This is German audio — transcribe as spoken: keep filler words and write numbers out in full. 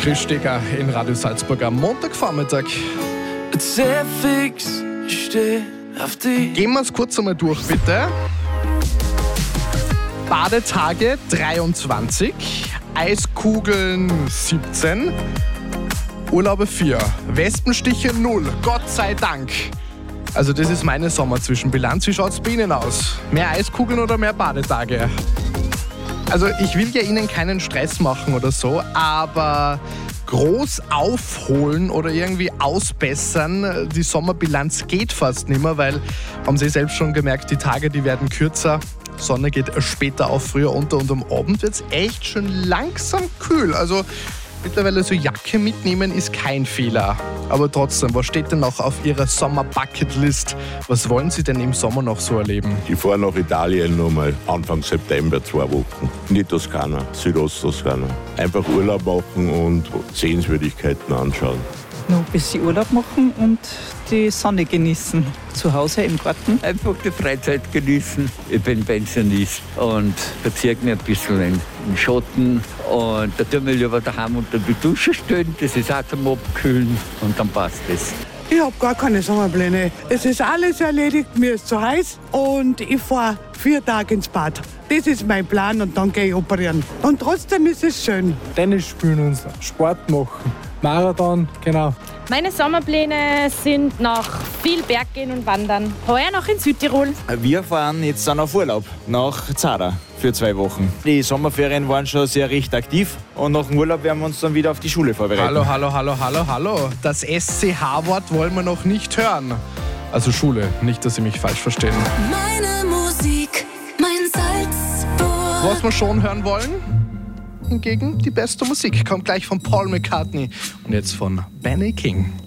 Chris Steger in Radio Salzburg am Montagvormittag. Sehr fix, ich steh auf die. Gehen wir es kurz einmal durch, bitte. Badetage dreiundzwanzig, Eiskugeln siebzehn, Urlaube vier, Wespenstiche null, Gott sei Dank. Also das ist meine Sommerzwischenbilanz. Wie schaut es bei Ihnen aus? Mehr Eiskugeln oder mehr Badetage? Also ich will ja Ihnen keinen Stress machen oder so, aber groß aufholen oder irgendwie ausbessern, die Sommerbilanz geht fast nicht mehr, weil, haben Sie selbst schon gemerkt, die Tage, die werden kürzer, Sonne geht später auf, früher unter und am Abend wird es echt schon langsam kühl. Also mittlerweile so Jacke mitnehmen ist kein Fehler. Aber trotzdem, was steht denn noch auf Ihrer Sommer-Bucketlist? Was wollen Sie denn im Sommer noch so erleben? Ich fahre nach Italien nochmal Anfang September, zwei Wochen. In die Toskana, Südosttoskana. Einfach Urlaub machen und Sehenswürdigkeiten anschauen. Noch ein bisschen Urlaub machen und die Sonne genießen. Zu Hause im Garten. Einfach die Freizeit genießen. Ich bin Pensionist und verziehe mich ein bisschen in den Schatten. Und da tun wir lieber daheim unter die Dusche stehen. Das ist auch zum Abkühlen und dann passt es. Ich habe gar keine Sommerpläne. Es ist alles erledigt, mir ist zu heiß und ich fahre vier Tage ins Bad. Das ist mein Plan und dann gehe ich operieren. Und trotzdem ist es schön. Tennis spielen und Sport machen. Marathon, genau. Meine Sommerpläne sind noch viel Berggehen und Wandern. Heuer noch in Südtirol. Wir fahren jetzt dann auf Urlaub nach Zara für zwei Wochen. Die Sommerferien waren schon sehr recht aktiv und nach dem Urlaub werden wir uns dann wieder auf die Schule vorbereiten. Hallo, hallo, hallo, hallo, hallo. Das S C H-Wort wollen wir noch nicht hören. Also Schule, nicht, dass Sie mich falsch verstehen. Meine Musik, mein Salzburg. Was wir schon hören wollen? Hingegen die beste Musik kommt gleich von Paul McCartney und jetzt von Benny King.